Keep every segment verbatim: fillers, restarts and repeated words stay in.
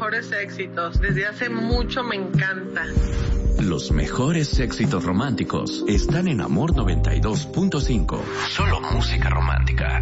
mejores éxitos. Desde hace mucho me encanta. Los mejores éxitos románticos están en Amor noventa y dos punto cinco. Solo música romántica.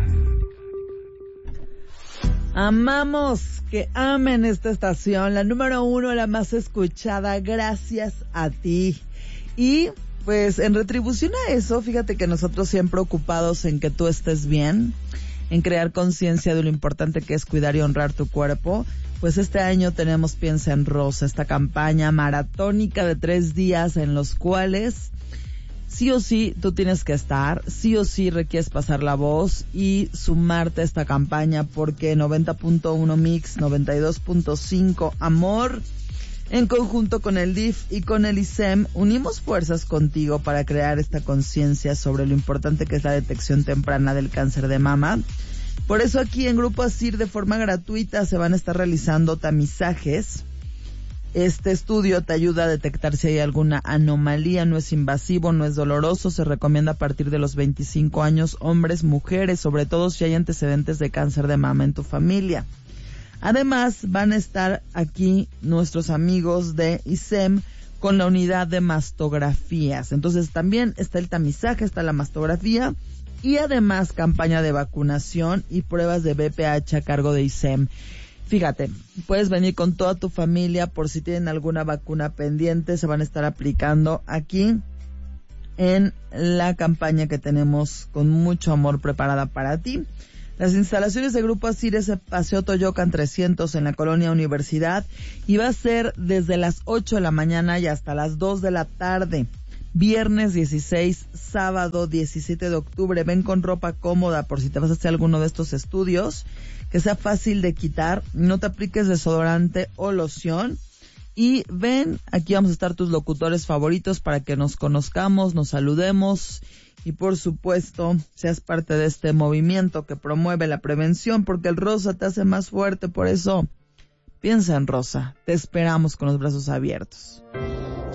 Amamos que amen esta estación, la número uno, la más escuchada, gracias a ti. Y pues en retribución a eso, fíjate que nosotros siempre ocupados en que tú estés bien, en crear conciencia de lo importante que es cuidar y honrar tu cuerpo, pues este año tenemos Piensa en Rosa, esta campaña maratónica de tres días en los cuales sí o sí tú tienes que estar, sí o sí requieres pasar la voz y sumarte a esta campaña, porque noventa punto uno Mix, noventa y dos punto cinco Amor, en conjunto con el D I F y con el I S E M, unimos fuerzas contigo para crear esta conciencia sobre lo importante que es la detección temprana del cáncer de mama. Por eso aquí en Grupo Asir, de forma gratuita, se van a estar realizando tamizajes. Este estudio te ayuda a detectar si hay alguna anomalía, no es invasivo, no es doloroso, se recomienda a partir de los veinticinco años, hombres, mujeres, sobre todo si hay antecedentes de cáncer de mama en tu familia. Además, van a estar aquí nuestros amigos de I S E M con la unidad de mastografías. Entonces también está el tamizaje, está la mastografía y además campaña de vacunación y pruebas de B P H a cargo de I S E M. Fíjate, puedes venir con toda tu familia por si tienen alguna vacuna pendiente, se van a estar aplicando aquí en la campaña que tenemos con mucho amor preparada para ti. Las instalaciones de Grupo Asir es Paseo Toyocan trescientos en la Colonia Universidad y va a ser desde las ocho de la mañana y hasta las dos de la tarde. Viernes dieciséis, sábado diecisiete de octubre. Ven con ropa cómoda por si te vas a hacer alguno de estos estudios, que sea fácil de quitar, no te apliques desodorante o loción. Y ven, aquí vamos a estar tus locutores favoritos para que nos conozcamos, nos saludemos y por supuesto seas parte de este movimiento que promueve la prevención, porque el rosa te hace más fuerte. Por eso piensa en Rosa, te esperamos con los brazos abiertos.